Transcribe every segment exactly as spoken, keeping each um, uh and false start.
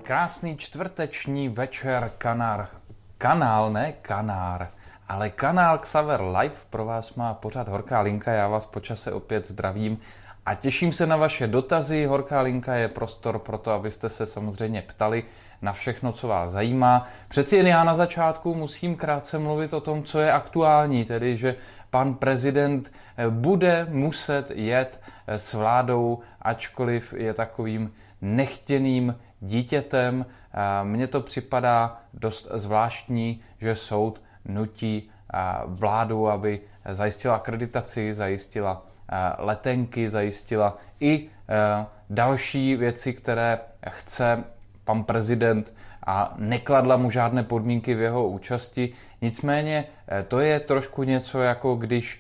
Krásný čtvrteční večer, kanár, kanál, ne kanár, ale kanál Xaver Live pro vás má pořád Horká linka, já vás po čase opět zdravím a těším se na vaše dotazy. Horká linka je prostor pro to, abyste se samozřejmě ptali na všechno, co vás zajímá. Přeci jen já na začátku musím krátce mluvit o tom, co je aktuální, tedy že pan prezident bude muset jet s vládou, ačkoliv je takovým nechtěným dítětem. Mně to připadá dost zvláštní, že soud nutí vládu, aby zajistila akreditaci, zajistila letenky, zajistila i další věci, které chce pan prezident a nekladla mu žádné podmínky v jeho účasti. Nicméně to je trošku něco, jako když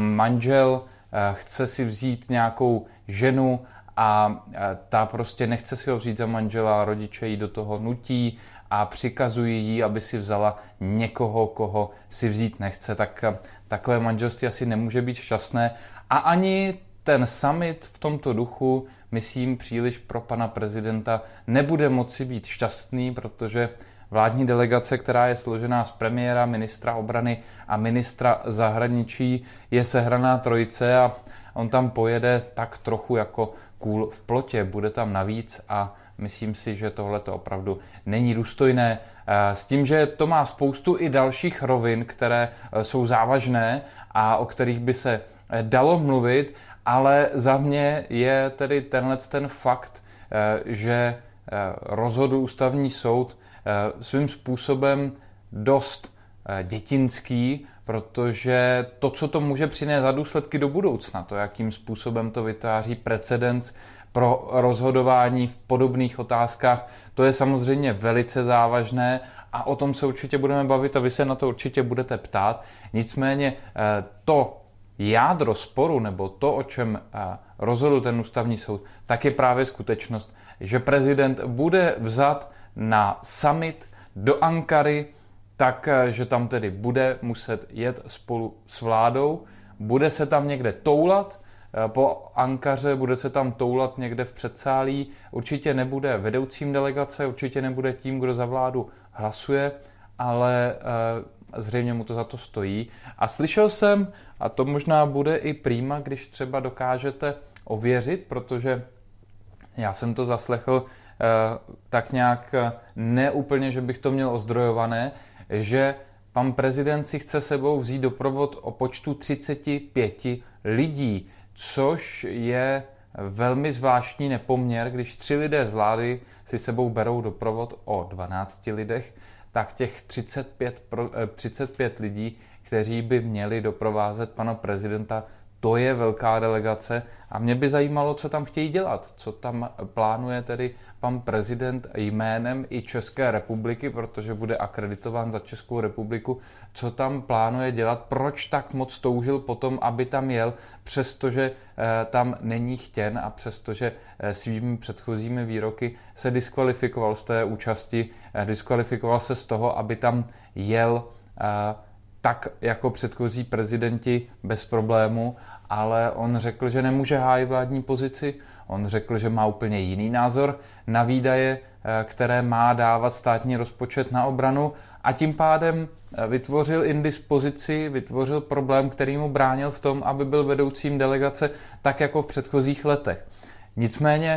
manžel chce si vzít nějakou ženu a ta prostě nechce si ho vzít za manžela, rodiče jí do toho nutí a přikazují jí, aby si vzala někoho, koho si vzít nechce, tak takové manželství asi nemůže být šťastné. A ani ten summit v tomto duchu, myslím, příliš pro pana prezidenta nebude moci být šťastný, protože vládní delegace, která je složená z premiéra, ministra obrany a ministra zahraničí, je sehraná trojice a on tam pojede tak trochu jako kůl v plotě. Bude tam navíc a myslím si, že tohle to opravdu není důstojné. S tím, že to má spoustu i dalších rovin, které jsou závažné a o kterých by se dalo mluvit, ale za mě je tedy tenhle ten fakt, že rozhodl ústavní soud svým způsobem dost dětinský, protože to, co to může přinést za důsledky do budoucna, to, jakým způsobem to vytváří precedens pro rozhodování v podobných otázkách, to je samozřejmě velice závažné a o tom se určitě budeme bavit a vy se na to určitě budete ptát. Nicméně to jádro sporu, nebo to, o čem rozhodl ten ústavní soud, tak je právě skutečnost, že prezident bude vzat na summit do Ankary, takže tam tedy bude muset jet spolu s vládou, bude se tam někde toulat po Ankaře, bude se tam toulat někde v předsálí, určitě nebude vedoucím delegace, určitě nebude tím, kdo za vládu hlasuje, ale zřejmě mu to za to stojí. A slyšel jsem, a to možná bude i prima, když třeba dokážete ověřit, protože já jsem to zaslechl tak nějak neúplně, že bych to měl ozdrojované, že pan prezident si chce sebou vzít doprovod o počtu třicet pět lidí, což je velmi zvláštní nepoměr, když tři lidé z vlády si sebou berou doprovod o dvanácti lidech, tak těch třicet pět, třicet pět lidí, kteří by měli doprovázet pana prezidenta, to je velká delegace a mě by zajímalo, co tam chtějí dělat, co tam plánuje tedy pan prezident jménem i České republiky, protože bude akreditován za Českou republiku, co tam plánuje dělat, proč tak moc toužil potom, aby tam jel, přestože tam není chtěn a přestože svými předchozími výroky se diskvalifikoval z té účasti, diskvalifikoval se z toho, aby tam jel tak jako předchozí prezidenti bez problému, ale on řekl, že nemůže hájit vládní pozici, on řekl, že má úplně jiný názor na výdaje, které má dávat státní rozpočet na obranu a tím pádem vytvořil indispozici, vytvořil problém, který mu bránil v tom, aby byl vedoucím delegace tak jako v předchozích letech. Nicméně,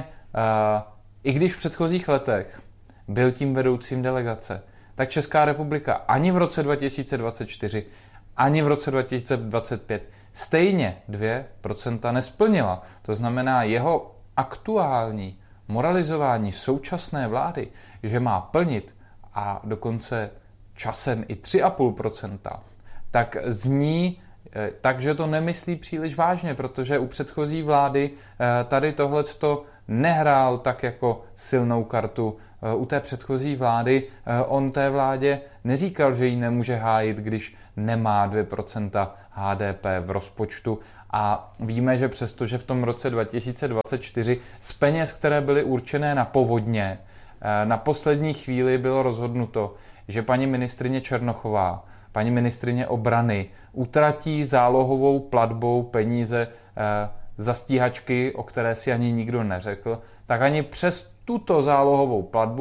i když v předchozích letech byl tím vedoucím delegace, tak Česká republika ani v roce dva tisíce dvacet čtyři, ani v roce dva tisíce dvacet pět stejně dvě procenta nesplnila. To znamená, jeho aktuální moralizování současné vlády, že má plnit a dokonce časem i tři celá pět procenta, tak zní takže to nemyslí příliš vážně, protože u předchozí vlády tady tohleto nehrál tak jako silnou kartu. U té předchozí vlády on té vládě neříkal, že ji nemůže hájit, když nemá dvě procenta H D P v rozpočtu. A víme, že přestože v tom roce dva tisíce dvacet čtyři z peněz, které byly určené na povodně, na poslední chvíli bylo rozhodnuto, že paní ministryně Černochová, paní ministryně obrany utratí zálohovou platbou peníze za stíhačky, o které si ani nikdo neřekl, tak ani přes tuto zálohovou platbu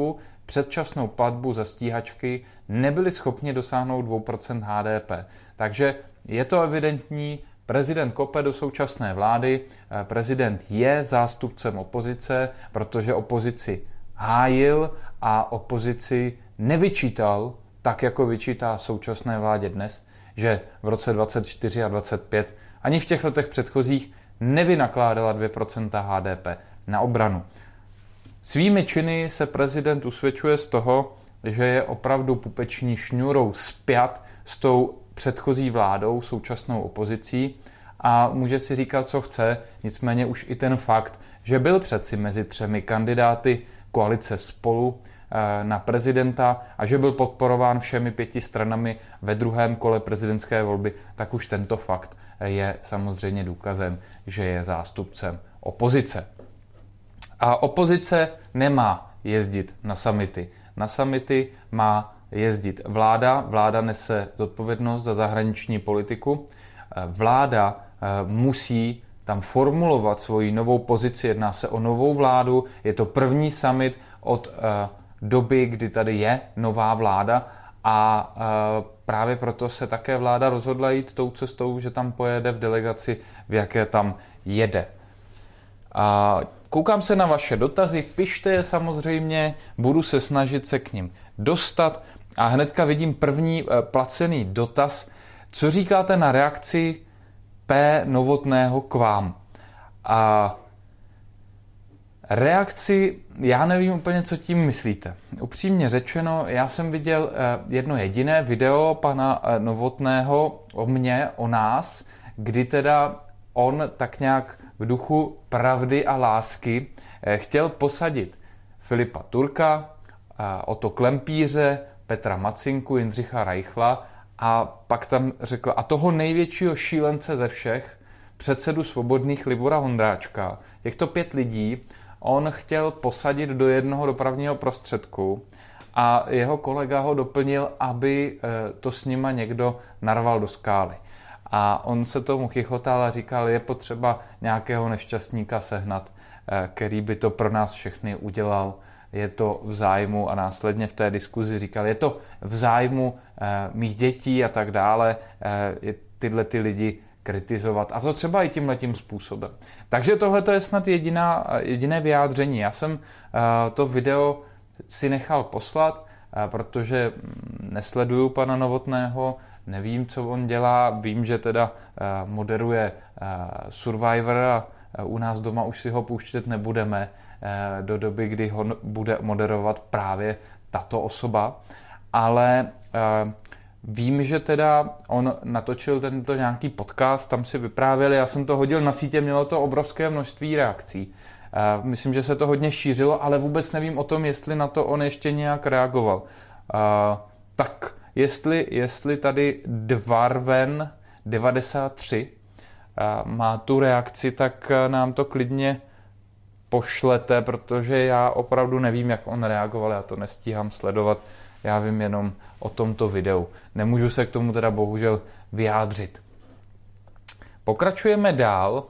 předčasnou platbu za stíhačky, nebyli schopni dosáhnout dvě procenta H D P. Takže je to evidentní, prezident kope do současné vlády, prezident je zástupcem opozice, protože opozici hájil a opozici nevyčítal, tak jako vyčítá současné vládě dnes, že v roce dvacet čtyři a dvacet pět ani v těch letech předchozích nevynakládala dvě procenta H D P na obranu. Svými činy se prezident usvědčuje z toho, že je opravdu pupeční šňůrou spjat s tou předchozí vládou, současnou opozicí a může si říkat, co chce, nicméně už i ten fakt, že byl přeci mezi třemi kandidáty koalice Spolu na prezidenta a že byl podporován všemi pěti stranami ve druhém kole prezidentské volby, tak už tento fakt je samozřejmě důkazem, že je zástupcem opozice. A opozice nemá jezdit na summity. Na summity má jezdit vláda. Vláda nese zodpovědnost za zahraniční politiku. Vláda musí tam formulovat svoji novou pozici. Jedná se o novou vládu. Je to první summit od doby, kdy tady je nová vláda. A právě proto se také vláda rozhodla jít tou cestou, že tam pojede v delegaci, v jaké tam jede. A koukám se na vaše dotazy, pište je samozřejmě, budu se snažit se k nim dostat. A hnedka vidím první placený dotaz. Co říkáte na reakci P. Novotného k vám? A reakci, já nevím úplně, co tím myslíte. Upřímně řečeno, já jsem viděl jedno jediné video pana Novotného o mně, o nás, kdy teda on tak nějak v duchu pravdy a lásky chtěl posadit Filipa Turka, Otto Klempíře, Petra Macinku, Jindřicha Reichla a pak tam řekl, a toho největšího šílence ze všech, předsedu Svobodných Libora Vondráčka, těchto pět lidí on chtěl posadit do jednoho dopravního prostředku a jeho kolega ho doplnil, aby to s nima někdo narval do skály. A on se tomu chichotal a říkal, je potřeba nějakého nešťastníka sehnat, který by to pro nás všechny udělal. Je to v zájmu, a následně v té diskuzi říkal, je to v zájmu mých dětí a tak dále, tyhle ty lidi kritizovat. A to třeba i tímhletím způsobem. Takže tohle je snad jediná, jediné vyjádření. Já jsem to video si nechal poslat, protože nesleduju pana Novotného, nevím, co on dělá, vím, že teda moderuje Survivor a u nás doma už si ho pouštět nebudeme do doby, kdy ho bude moderovat právě tato osoba, ale vím, že teda on natočil tento nějaký podcast, tam si vyprávěl, já jsem to hodil na sítě, mělo to obrovské množství reakcí. Myslím, že se to hodně šířilo, ale vůbec nevím o tom, jestli na to on ještě nějak reagoval. Tak jestli, jestli tady Dvarven devadesát tři má tu reakci, tak nám to klidně pošlete, protože já opravdu nevím, jak on reagoval, já to nestíhám sledovat, já vím jenom o tomto videu. Nemůžu se k tomu teda bohužel vyjádřit. Pokračujeme dál.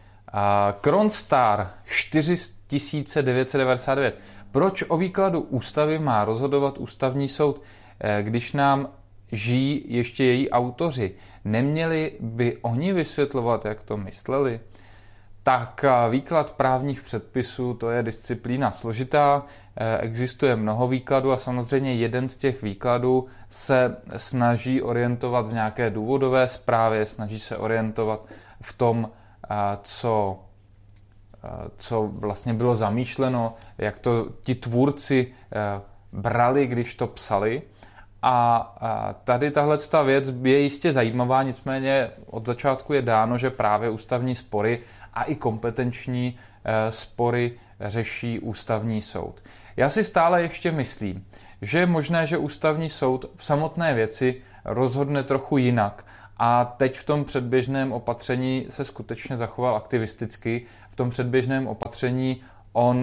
Kronstar čtyři tisíce devět set devadesát devět. Proč o výkladu ústavy má rozhodovat ústavní soud, když nám žijí ještě její autoři? Neměli by oni vysvětlovat, jak to mysleli? Tak výklad právních předpisů, to je disciplína složitá, existuje mnoho výkladů a samozřejmě jeden z těch výkladů se snaží orientovat v nějaké důvodové zprávě, snaží se orientovat v tom, co, co vlastně bylo zamýšleno, jak to ti tvůrci brali, když to psali. A tady tahle věc je jistě zajímavá, nicméně od začátku je dáno, že právě ústavní spory a i kompetenční spory řeší ústavní soud. Já si stále ještě myslím, že je možné, že ústavní soud v samotné věci rozhodne trochu jinak a teď v tom předběžném opatření se skutečně zachoval aktivisticky. V tom předběžném opatření on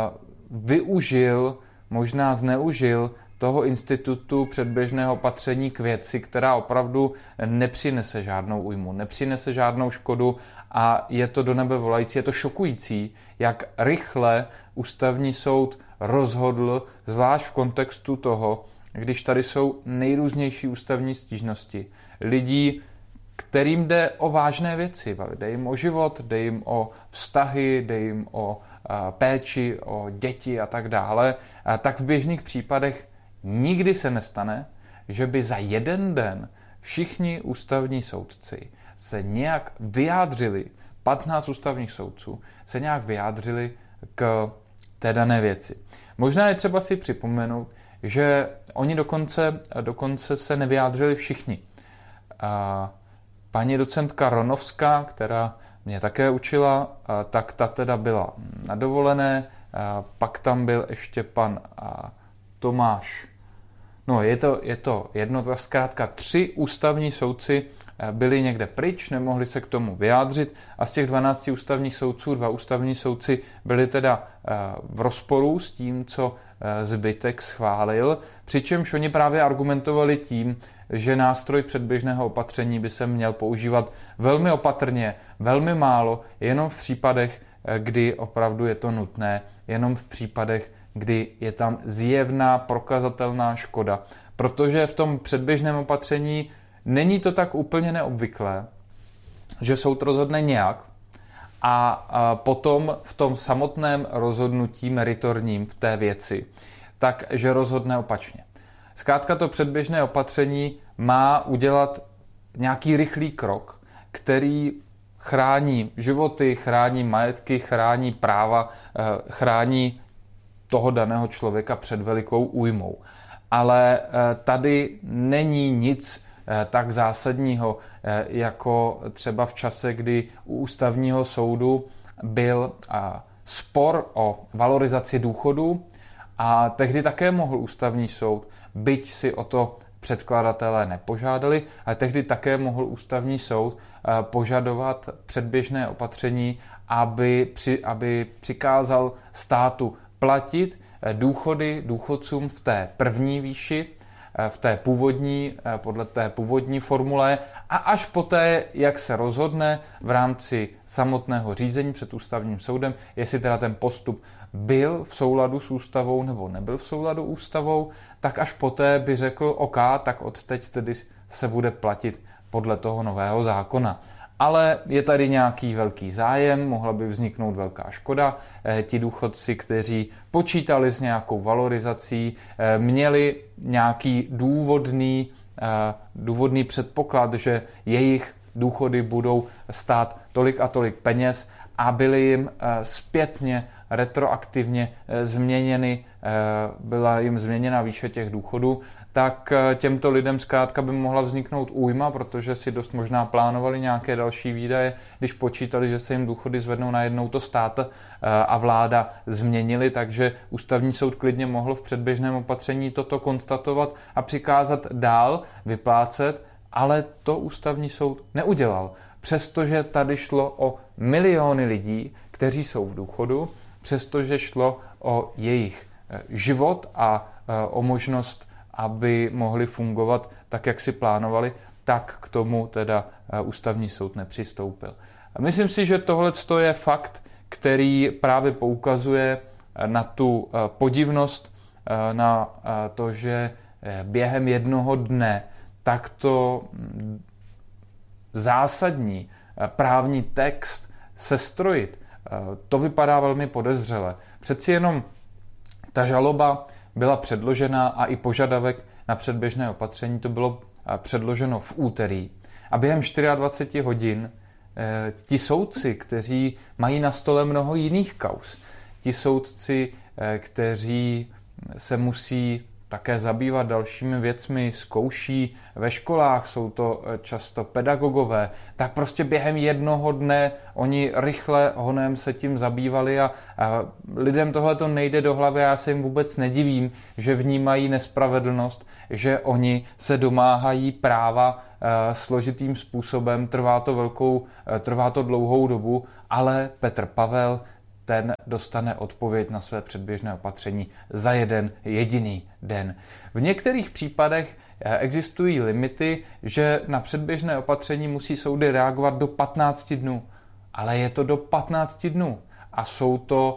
využil, možná zneužil toho institutu předběžného opatření k věci, která opravdu nepřinese žádnou újmu, nepřinese žádnou škodu a je to do nebe volající, je to šokující, jak rychle ústavní soud rozhodl, zvlášť v kontextu toho, když tady jsou nejrůznější ústavní stížnosti lidí, kterým jde o vážné věci. Jde jim o život, jde jim o vztahy, jde jim o péči, o děti a tak dále, tak v běžných případech nikdy se nestane, že by za jeden den všichni ústavní soudci se nějak vyjádřili, patnáct ústavních soudců se nějak vyjádřili k té dané věci. Možná je třeba si připomenout, že oni dokonce, dokonce se nevyjádřili všichni. Paní docentka Ronovská, která mě také učila, tak ta teda byla na dovolené, pak tam byl ještě pan Tomáš. No, je to, je to jedno, zkrátka tři ústavní soudci byli někde pryč, nemohli se k tomu vyjádřit a z těch dvanácti ústavních soudců, dva ústavní soudci byli teda v rozporu s tím, co zbytek schválil, přičemž oni právě argumentovali tím, že nástroj předběžného opatření by se měl používat velmi opatrně, velmi málo, jenom v případech, kdy opravdu je to nutné, jenom v případech, kdy je tam zjevná prokazatelná škoda. Protože v tom předběžném opatření není to tak úplně neobvyklé, že soud rozhodne nějak a potom v tom samotném rozhodnutí meritorním v té věci, takže rozhodne opačně. Zkrátka to předběžné opatření má udělat nějaký rychlý krok, který chrání životy, chrání majetky, chrání práva, chrání toho daného člověka před velikou újmou. Ale tady není nic tak zásadního, jako třeba v čase, kdy u ústavního soudu byl spor o valorizaci důchodů a tehdy také mohl ústavní soud, byť si o to předkladatelé nepožádali, ale tehdy také mohl ústavní soud požadovat předběžné opatření, aby, při, aby přikázal státu platit důchody důchodcům v té první výši, v té původní, podle té původní formule a až poté, jak se rozhodne v rámci samotného řízení před ústavním soudem, jestli teda ten postup byl v souladu s ústavou nebo nebyl v souladu ústavou, tak až poté by řekl OK, tak od teď tedy se bude platit podle toho nového zákona. Ale je tady nějaký velký zájem, mohla by vzniknout velká škoda. Ti důchodci, kteří počítali s nějakou valorizací, měli nějaký důvodný, důvodný předpoklad, že jejich důchody budou stát tolik a tolik peněz a byly jim zpětně, retroaktivně změněny, byla jim změněna výše těch důchodů, tak těmto lidem zkrátka by mohla vzniknout újma, protože si dost možná plánovali nějaké další výdaje, když počítali, že se jim důchody zvednou, najednou to stát a vláda změnili, takže ústavní soud klidně mohl v předběžném opatření toto konstatovat a přikázat dál vyplácet, ale to ústavní soud neudělal. Přestože tady šlo o miliony lidí, kteří jsou v důchodu, přestože šlo o jejich život a o možnost, aby mohli fungovat tak, jak si plánovali, tak k tomu teda ústavní soud nepřistoupil. Myslím si, že tohle je fakt, který právě poukazuje na tu podivnost, na to, že během jednoho dne takto zásadní právní text sestrojit, to vypadá velmi podezřele. Přeci jenom ta žaloba byla předložena a i požadavek na předběžné opatření to bylo předloženo v úterý. A během dvacet čtyři hodin eh, ti soudci, kteří mají na stole mnoho jiných kauz, ti soudci, eh, kteří se musí také zabývat dalšími věcmi, zkouší ve školách, jsou to často pedagogové, tak prostě během jednoho dne oni rychle honem se tím zabývali a, a lidem tohle to nejde do hlavy a já se jim vůbec nedivím, že vnímají nespravedlnost, že oni se domáhají práva e, složitým způsobem, trvá to velkou, e, trvá to dlouhou dobu, ale Petr Pavel ten dostane odpověď na své předběžné opatření za jeden jediný den. V některých případech existují limity, že na předběžné opatření musí soudy reagovat do patnácti dnů, ale je to do patnácti dnů a jsou to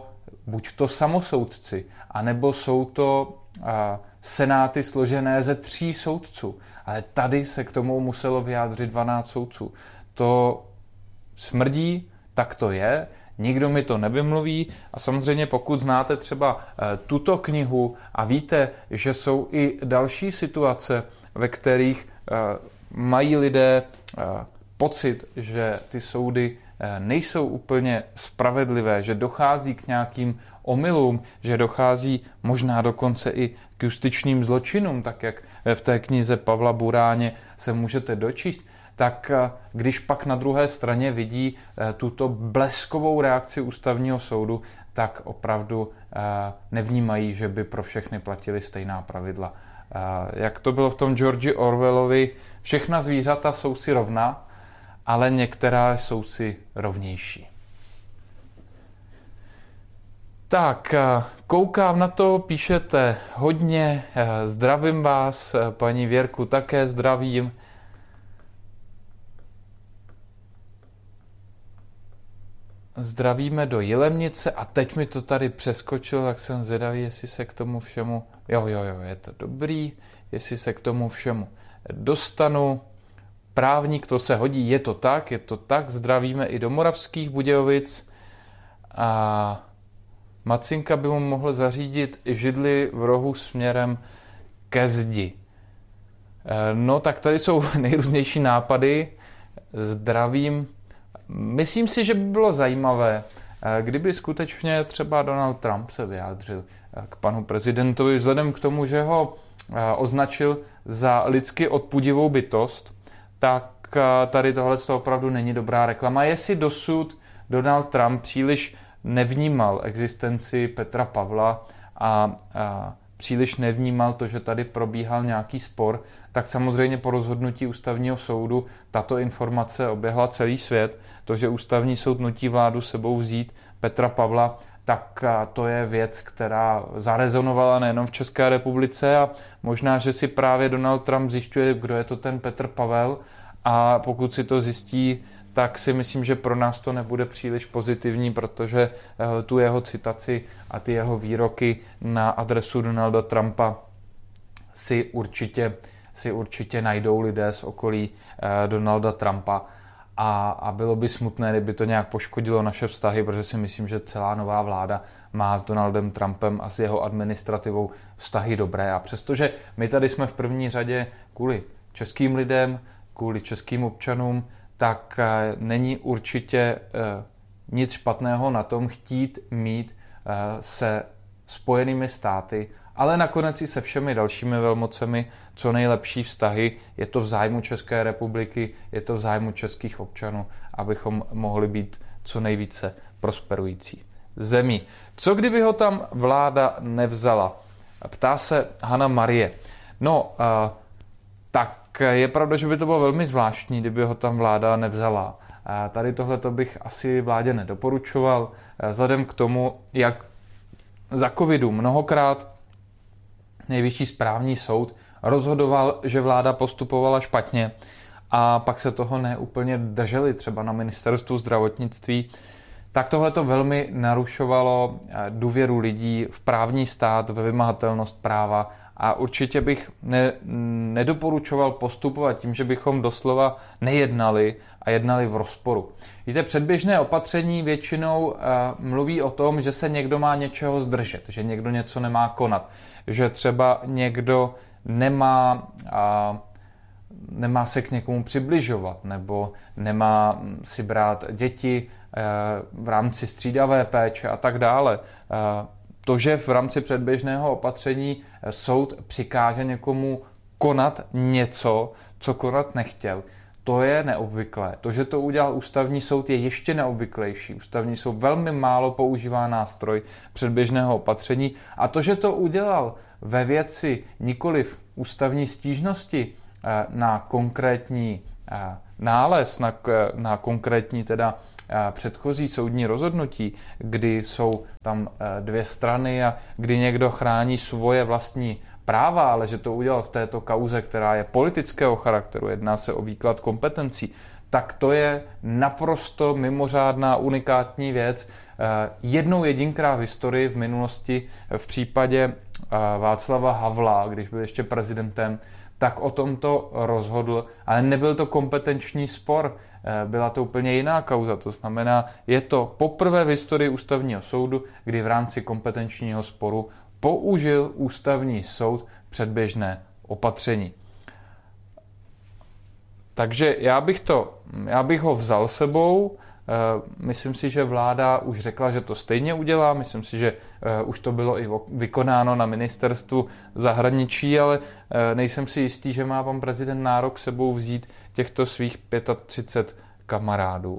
buď to samosoudci, anebo jsou to a, senáty složené ze tří soudců. Ale tady se k tomu muselo vyjádřit dvanáct soudců. To smrdí, tak to je, nikdo mi to nevymluví a samozřejmě pokud znáte třeba e, tuto knihu a víte, že jsou i další situace, ve kterých e, mají lidé e, pocit, že ty soudy e, nejsou úplně spravedlivé, že dochází k nějakým omylům, že dochází možná dokonce i k justičním zločinům, tak jak v té knize Pavla Buráně se můžete dočíst, tak když pak na druhé straně vidí tuto bleskovou reakci ústavního soudu, tak opravdu nevnímají, že by pro všechny platily stejná pravidla. Jak to bylo v tom Georgi Orwellovi, všechna zvířata jsou si rovná, ale některá jsou si rovnější. Tak, koukám na to, píšete hodně, zdravím vás, paní Věrku také zdravím. Zdravíme do Jilemnice a teď mi to tady přeskočilo, tak jsem zvědavý, jestli se k tomu všemu, jo, jo, jo, je to dobrý, jestli se k tomu všemu dostanu. Právník, to se hodí, je to tak, je to tak, zdravíme i do Moravských Budějovic a Macinka by mu mohl zařídit židli v rohu směrem ke zdi. No tak tady jsou nejrůznější nápady, zdravím. Myslím si, že by bylo zajímavé, kdyby skutečně třeba Donald Trump se vyjádřil k panu prezidentovi vzhledem k tomu, že ho označil za lidsky odpudivou bytost, tak tady tohle opravdu není dobrá reklama. Jestli dosud Donald Trump příliš nevnímal existenci Petra Pavla a, a příliš nevnímal to, že tady probíhal nějaký spor, tak samozřejmě po rozhodnutí ústavního soudu tato informace oběhla celý svět. To, že ústavní soud nutí vládu sebou vzít Petra Pavla, tak to je věc, která zarezonovala nejenom v České republice a možná, že si právě Donald Trump zjišťuje, kdo je to ten Petr Pavel a pokud si to zjistí, tak si myslím, že pro nás to nebude příliš pozitivní, protože tu jeho citaci a ty jeho výroky na adresu Donalda Trumpa si určitě, si určitě najdou lidé z okolí Donalda Trumpa. A, a bylo by smutné, kdyby to nějak poškodilo naše vztahy, protože si myslím, že celá nová vláda má s Donaldem Trumpem a s jeho administrativou vztahy dobré. A přestože my tady jsme v první řadě kvůli českým lidem, kvůli českým občanům, tak není určitě nic špatného na tom chtít mít se Spojenými státy, ale nakonec i se všemi dalšími velmocemi co nejlepší vztahy. Je to v zájmu České republiky, je to v zájmu českých občanů, abychom mohli být co nejvíce prosperující zemí. Co kdyby ho tam vláda nevzala? Ptá se Hana Marie. No, tak je pravda, že by to bylo velmi zvláštní, kdyby ho tam vláda nevzala. Tady tohleto bych asi vládě nedoporučoval, vzhledem k tomu, jak za covidu mnohokrát Nejvyšší správní soud rozhodoval, že vláda postupovala špatně a pak se toho neúplně drželi třeba na ministerstvu zdravotnictví, tak tohle to velmi narušovalo důvěru lidí v právní stát, ve vymahatelnost práva a určitě bych ne, nedoporučoval postupovat tím, že bychom doslova nejednali a jednali v rozporu. Víte, předběžné opatření většinou uh, mluví o tom, že se někdo má něčeho zdržet, že někdo něco nemá konat, že třeba někdo nemá, uh, nemá se k někomu přibližovat nebo nemá si brát děti uh, v rámci střídavé péče a tak dále. Uh, To, že v rámci předběžného opatření soud přikáže někomu konat něco, co konat nechtěl, to je neobvyklé. To, že to udělal ústavní soud, je ještě neobvyklejší. Ústavní soud velmi málo používá nástroj předběžného opatření a to, že to udělal ve věci nikoliv ústavní stížnosti na konkrétní nález, na, na konkrétní teda předchozí soudní rozhodnutí, kdy jsou tam dvě strany a kdy někdo chrání svoje vlastní práva, ale že to udělal v této kauze, která je politického charakteru, jedná se o výklad kompetencí, tak to je naprosto mimořádná, unikátní věc. Jednou jedinkrát v historii v minulosti v případě Václava Havla, když byl ještě prezidentem, tak o tomto rozhodl, ale nebyl to kompetenční spor, byla to úplně jiná kauza. To znamená, je to poprvé v historii ústavního soudu, kdy v rámci kompetenčního sporu použil ústavní soud předběžné opatření. Takže já bych, to, já bych ho vzal sebou. Myslím si, že vláda už řekla, že to stejně udělá. Myslím si, že už to bylo i vykonáno na ministerstvu zahraničí, ale nejsem si jistý, že má pan prezident nárok sebou vzít těchto svých třicet pět kamarádů.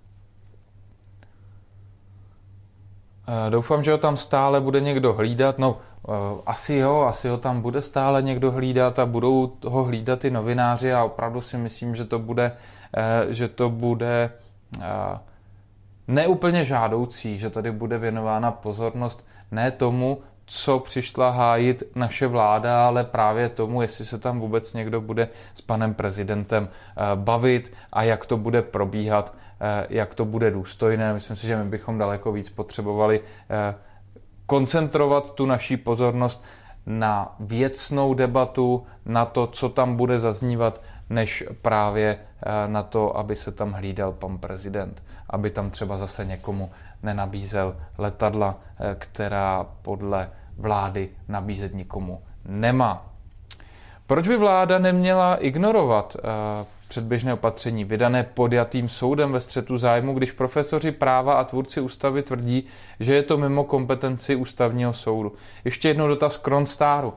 Doufám, že ho tam stále bude někdo hlídat. No, asi jo, asi ho tam bude stále někdo hlídat a budou ho hlídat i novináři a opravdu si myslím, že to bude, že to bude neúplně žádoucí, že tady bude věnována pozornost ne tomu, co přišla hájit naše vláda, ale právě tomu, jestli se tam vůbec někdo bude s panem prezidentem bavit a jak to bude probíhat, jak to bude důstojné. Myslím si, že my bychom daleko víc potřebovali koncentrovat tu naší pozornost na věcnou debatu, na to, co tam bude zaznívat, než právě na to, aby se tam hlídal pan prezident, aby tam třeba zase někomu nenabízel letadla, která podle vlády nabízet nikomu nemá. Proč by vláda neměla ignorovat předběžné opatření vydané podjatým soudem ve střetu zájmu, když profesoři práva a tvůrci ústavy tvrdí, že je to mimo kompetenci ústavního soudu? Ještě jednou dotaz Kronstaru.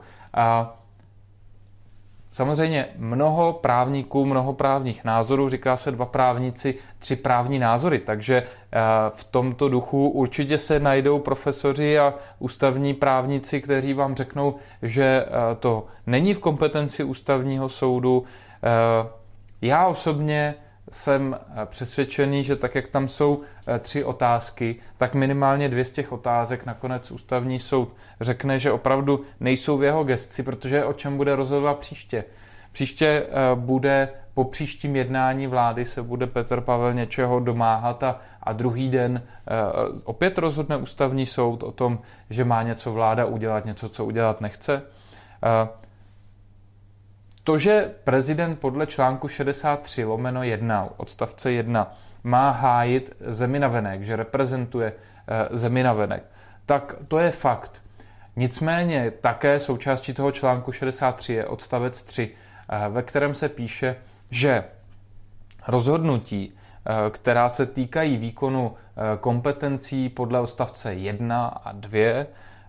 Samozřejmě mnoho právníků, mnoho právních názorů, říká se dva právníci, tři právní názory, takže v tomto duchu určitě se najdou profesoři a ústavní právníci, kteří vám řeknou, že to není v kompetenci ústavního soudu. Já osobně jsem přesvědčený, že tak, jak tam jsou tři otázky, tak minimálně dvě z těch otázek nakonec ústavní soud řekne, že opravdu nejsou v jeho gesci, protože o čem bude rozhodovat příště. Příště bude, po příštím jednání vlády se bude Petr Pavel něčeho domáhat a, a druhý den opět rozhodne ústavní soud o tom, že má něco vláda udělat, něco, co udělat nechce. To, že prezident podle článku šedesát tři lomeno jedna odstavce jedna má hájit zemi navenek, že reprezentuje zemi navenek, tak to je fakt. Nicméně také součástí toho článku šedesát tři je odstavec tři, ve kterém se píše, že rozhodnutí, která se týkají výkonu kompetencí podle odstavce jedna a dva,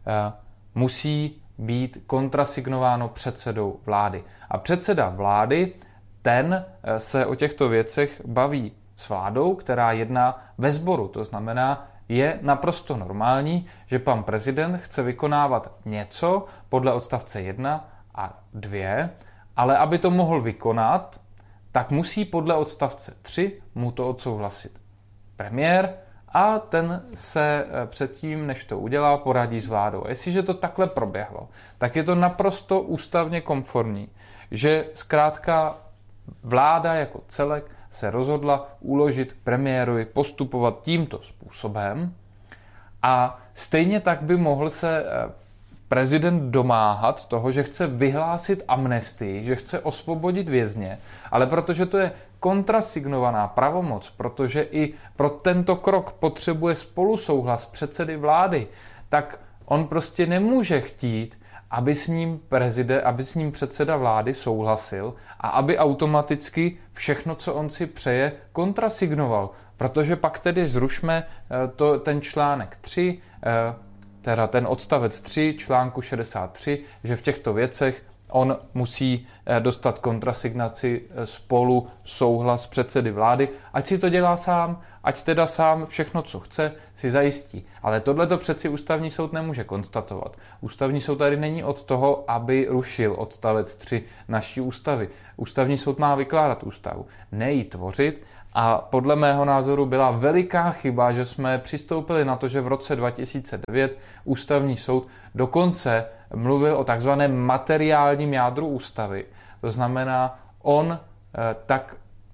musí být kontrasignováno předsedou vlády. A předseda vlády, ten se o těchto věcech baví s vládou, která jedná ve sboru. To znamená, je naprosto normální, že pan prezident chce vykonávat něco podle odstavce jedna a dva, ale aby to mohl vykonat, tak musí podle odstavce tři mu to odsouhlasit premiér a ten se předtím, než to udělá, poradí s vládou. A jestliže to takhle proběhlo, tak je to naprosto ústavně konformní, že zkrátka vláda jako celek se rozhodla uložit premiérovi postupovat tímto způsobem a stejně tak by mohl se prezident domáhat toho, že chce vyhlásit amnestii, že chce osvobodit vězně, ale protože to je kontrasignovaná pravomoc, protože i pro tento krok potřebuje spolusouhlas předsedy vlády, tak on prostě nemůže chtít, aby s ním prezident, aby s ním předseda vlády souhlasil a aby automaticky všechno, co on si přeje, kontrasignoval. Protože pak tedy zrušme to, ten článek tři, teda ten odstavec tři článku šedesát tři, že v těchto věcech on musí dostat kontrasignaci spolu souhlas předsedy vlády, ať si to dělá sám, ať teda sám všechno, co chce, si zajistí. Ale tohle to přeci ústavní soud nemůže konstatovat. Ústavní soud tady není od toho, aby rušil odstavec tři naší ústavy. Ústavní soud má vykládat ústavu, ne ji tvořit. A podle mého názoru byla veliká chyba, že jsme přistoupili na to, že v roce dva tisíce devět ústavní soud dokonce mluvil o takzvaném materiálním jádru ústavy. To znamená, on tak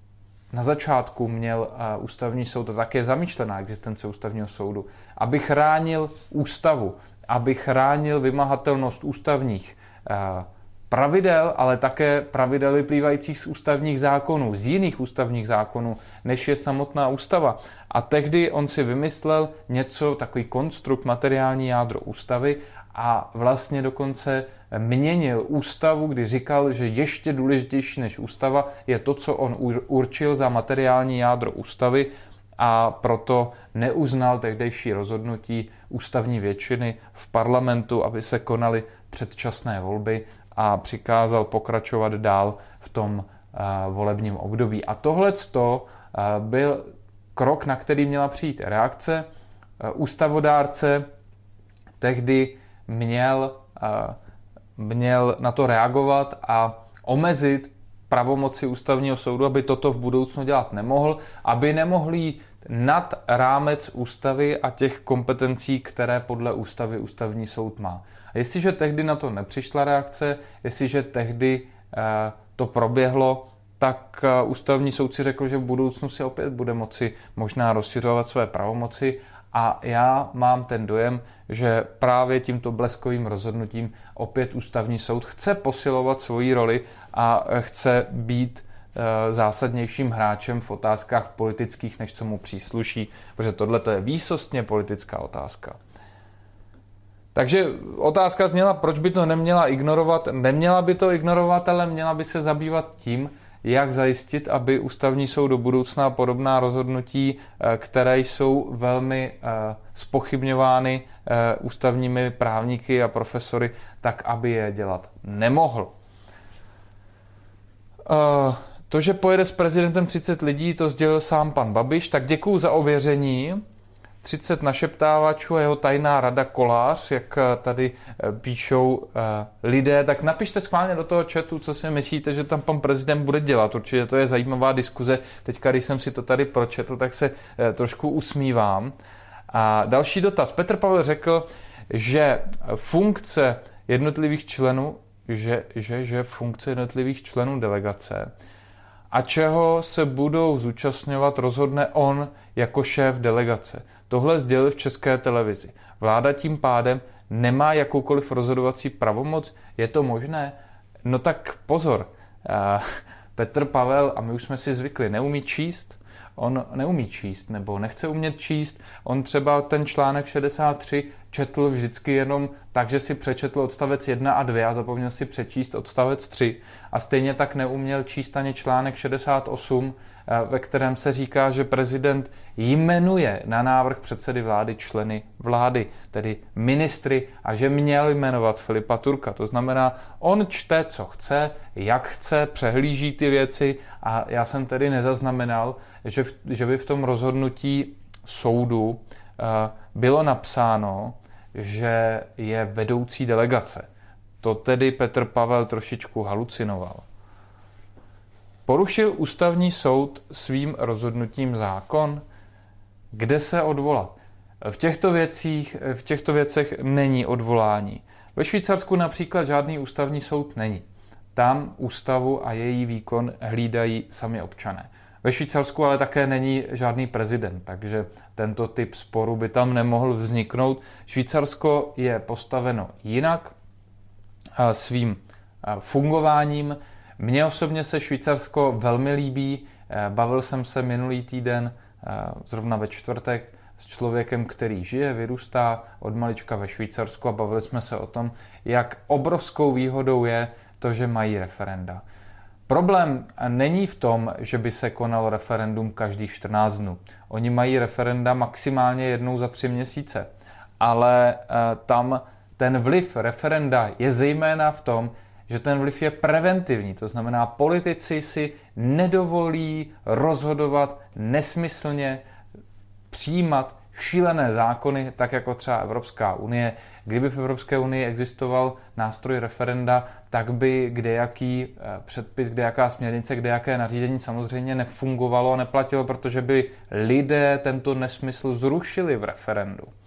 na začátku měl ústavní soud, a tak je zamýšlená existence ústavního soudu, aby chránil ústavu, aby chránil vymahatelnost ústavních pravidel, ale také pravidel vyplývajících z ústavních zákonů, z jiných ústavních zákonů, než je samotná ústava. A tehdy on si vymyslel něco, takový konstrukt, materiální jádro ústavy, a vlastně dokonce měnil ústavu, kdy říkal, že ještě důležitější než ústava je to, co on určil za materiální jádro ústavy, a proto neuznal tehdejší rozhodnutí ústavní většiny v parlamentu, aby se konaly předčasné volby, a přikázal pokračovat dál v tom uh, volebním období. A tohleto uh, byl krok, na který měla přijít reakce. Uh, ústavodárce tehdy měl, uh, měl na to reagovat a omezit pravomoci ústavního soudu, aby toto v budoucnu dělat nemohl, aby nemohl jít nad rámec ústavy a těch kompetencí, které podle ústavy ústavní soud má. A jestliže tehdy na to nepřišla reakce, jestliže tehdy eh, to proběhlo, tak eh, ústavní soud si řekl, že v budoucnu si opět bude moci možná rozšiřovat své pravomoci, a já mám ten dojem, že právě tímto bleskovým rozhodnutím opět ústavní soud chce posilovat svoji roli a chce být eh, zásadnějším hráčem v otázkách politických, než co mu přísluší, protože tohle je výsostně politická otázka. Takže otázka zněla, proč by to neměla ignorovat. Neměla by to ignorovat, ale měla by se zabývat tím, jak zajistit, aby ústavní soud do budoucna podobná rozhodnutí, které jsou velmi zpochybňovány ústavními právníky a profesory, tak aby je dělat nemohl. To, že pojede s prezidentem třicet lidí, to sdělil sám pan Babiš, tak děkuju za ověření. třicet našeptávačů a jeho tajná rada Kolář, jak tady píšou lidé, tak napište schválně do toho chatu, co si myslíte, že tam pan prezident bude dělat. Určitě to je zajímavá diskuze. Teďka, když jsem si to tady pročetl, tak se trošku usmívám. A další dotaz. Petr Pavel řekl, že funkce jednotlivých členů, že, že, že funkce jednotlivých členů delegace a čeho se budou zúčastňovat, rozhodne on jako šéf delegace. Tohle sdělil v České televizi. Vláda tím pádem nemá jakoukoliv rozhodovací pravomoc? Je to možné? No tak pozor. Petr Pavel, a my už jsme si zvykli, neumí číst. On neumí číst, nebo nechce umět číst. On třeba ten článek šedesát tři četl vždycky jenom tak, že si přečetl odstavec jedna a dva a zapomněl si přečíst odstavec tři. A stejně tak neuměl číst ani článek šedesát osm, ve kterém se říká, že prezident jmenuje na návrh předsedy vlády členy vlády, tedy ministry, a že měl jmenovat Filipa Turka. To znamená, on čte, co chce, jak chce, přehlíží ty věci, a já jsem tedy nezaznamenal, že, v, že by v tom rozhodnutí soudu uh, bylo napsáno, že je vedoucí delegace. To tedy Petr Pavel trošičku halucinoval. Porušil ústavní soud svým rozhodnutím zákon? Kde se odvolat? V těchto věcích, v těchto věcech není odvolání. Ve Švýcarsku například žádný ústavní soud není. Tam ústavu a její výkon hlídají sami občané. Ve Švýcarsku ale také není žádný prezident, takže tento typ sporu by tam nemohl vzniknout. Švýcarsko je postaveno jinak svým fungováním. Mně osobně se Švýcarsko velmi líbí. Bavil jsem se minulý týden, zrovna ve čtvrtek, s člověkem, který žije, vyrůstá od malička ve Švýcarsku, a bavili jsme se o tom, jak obrovskou výhodou je to, že mají referenda. Problém není v tom, že by se konalo referendum každých čtrnáct dnů. Oni mají referenda maximálně jednou za tři měsíce. Ale tam ten vliv referenda je zejména v tom, že ten vliv je preventivní. To znamená, politici si nedovolí rozhodovat nesmyslně, přijímat šílené zákony, tak jako třeba Evropská unie. Kdyby v Evropské unii existoval nástroj referenda, tak by kdejaký předpis, kdejaká směrnice, kdejaké nařízení samozřejmě nefungovalo a neplatilo, protože by lidé tento nesmysl zrušili v referendu.